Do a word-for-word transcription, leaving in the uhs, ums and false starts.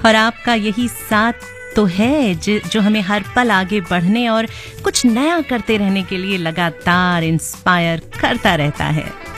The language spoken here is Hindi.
और आपका यही साथ तो है जो हमें हर पल आगे बढ़ने और कुछ नया करते रहने के लिए लगातार इंस्पायर करता रहता है।